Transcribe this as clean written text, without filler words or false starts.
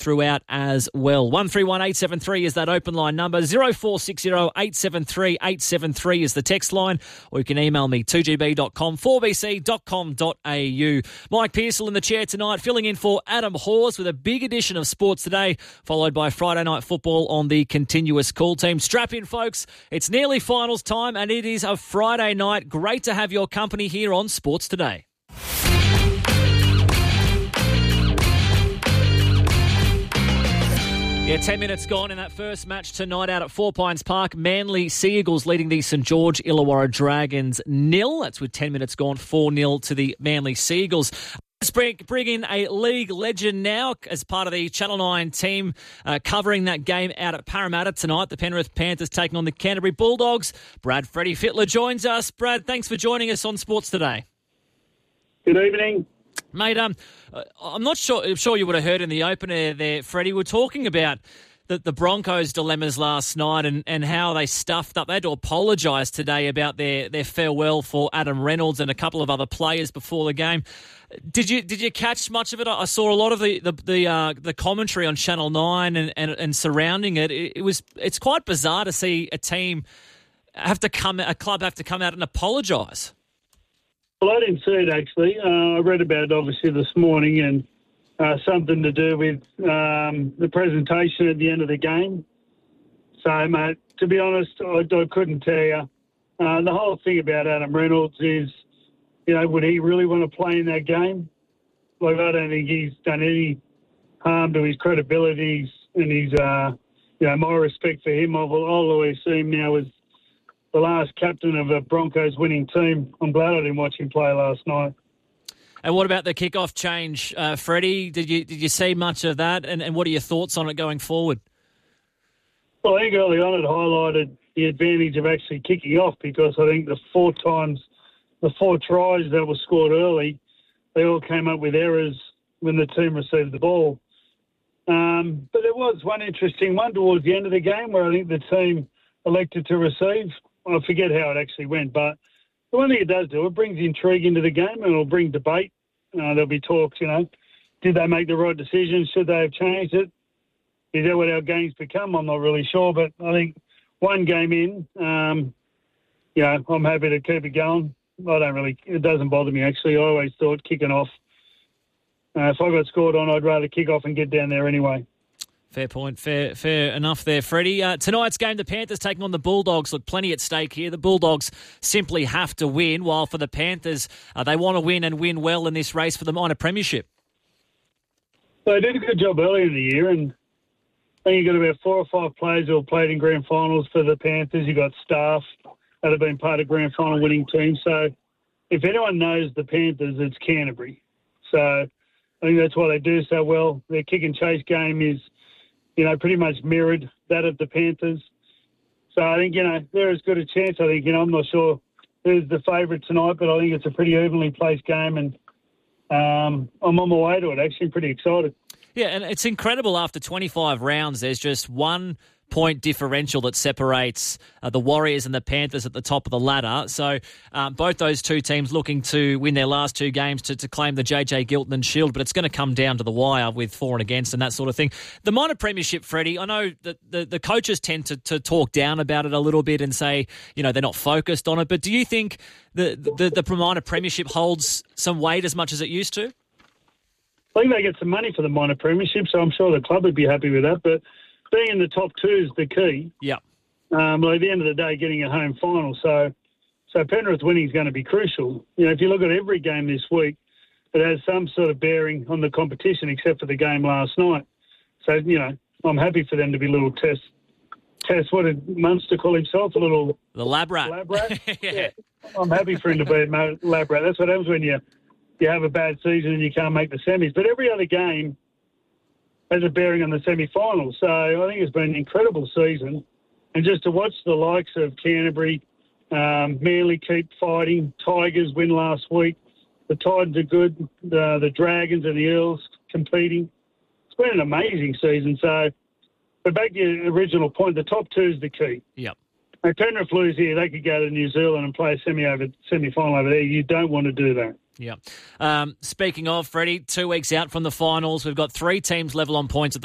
throughout as well. 131873 is that open line number. 0460 873 873 is the text line. Or you can email me, 2gb.com, 4bc.com.au. Mike Pearsall in the chair tonight, filling in for Adam Hawes with a big edition of Sports Today, followed by Friday Night Football on the continuous call team. Strap in, folks. It's nearly finals time, and it is a Friday night. Great to have your company here on Sports Today. Yeah, 10 minutes gone in that first match tonight out at Four Pines Park. Manly Sea Eagles leading the St George Illawarra Dragons 0. That's with 10 minutes gone, 4-0 to the Manly Sea Eagles. Let's bring in a league legend now as part of the Channel 9 team covering that game out at Parramatta tonight. The Penrith Panthers taking on the Canterbury Bulldogs. Brad Freddie Fittler joins us. Brad, thanks for joining us on Sports Today. Good evening. Mate, I'm sure you would have heard in the opener there, Freddie, we're talking about the Broncos' dilemmas last night and how they stuffed up. They had to apologise today about their farewell for Adam Reynolds and a couple of other players before the game. Did you catch much of it? I saw a lot of the commentary on Channel 9 and surrounding it. It's quite bizarre to see a club have to come out and apologise. Well, I didn't see it, actually. I read about it, obviously, this morning, and something to do with the presentation at the end of the game. So, mate, to be honest, I couldn't tell you. The whole thing about Adam Reynolds is, would he really want to play in that game? Like, I don't think he's done any harm to his credibility and his, my respect for him. I'll always see him now as the last captain of a Broncos winning team. I'm glad I didn't watch him play last night. And what about the kickoff change, Freddie? Did you see much of that? And what are your thoughts on it going forward? Well, I think early on it highlighted the advantage of actually kicking off, because I think the four tries that were scored early, they all came up with errors when the team received the ball. But there was one interesting one towards the end of the game where I think the team elected to receive. I forget how it actually went, but the one thing it does do, it brings intrigue into the game and it'll bring debate. There'll be talks, did they make the right decision? Should they have changed it? Is that what our game's become? I'm not really sure, but I think one game in, I'm happy to keep it going. It doesn't bother me, actually. I always thought kicking off, if I got scored on, I'd rather kick off and get down there anyway. Fair point. Fair enough there, Freddie. Tonight's game, the Panthers taking on the Bulldogs. Look, plenty at stake here. The Bulldogs simply have to win, while for the Panthers, they want to win and win well in this race for the minor premiership. They did a good job earlier in the year, and I think you've got about 4 or 5 players who have played in grand finals for the Panthers. You've got staff that have been part of grand final winning teams. So if anyone knows the Panthers, it's Canterbury. So I think that's why they do so well. Their kick and chase game is, pretty much mirrored that of the Panthers. So I think, they're as good a chance. I think, I'm not sure who's the favourite tonight, but I think it's a pretty evenly placed game, and I'm on my way to it, actually. Pretty excited. Yeah, and it's incredible after 25 rounds, there's just 1 point differential that separates the Warriors and the Panthers at the top of the ladder. So both those two teams looking to win their last 2 games to claim the JJ Giltinan Shield, but it's going to come down to the wire with for and against and that sort of thing. The minor premiership, Freddie, I know that the coaches tend to talk down about it a little bit and say, they're not focused on it, but do you think the minor premiership holds some weight as much as it used to? I think they get some money for the minor premiership, so I'm sure the club would be happy with that, but being in the top 2 is the key. Yeah. At the end of the day, getting a home final. So Penrith winning is going to be crucial. If you look at every game this week, it has some sort of bearing on the competition, except for the game last night. So, I'm happy for them to be little tests. What did Munster call himself? The lab rat. Lab rat? Yeah. I'm happy for him to be a lab rat. That's what happens when you have a bad season and you can't make the semis. But every other game has a bearing on the semi-finals. So I think it's been an incredible season. And just to watch the likes of Canterbury, Manly keep fighting, Tigers win last week, the Titans are good, the Dragons and the Eels competing. It's been an amazing season. So, but back to your original point, the top 2 is the key. Yep. If Penrith lose here, they could go to New Zealand and play a semi-final over there. You don't want to do that. Yeah. Speaking of, Freddie, 2 weeks out from the finals, we've got 3 teams level on points at the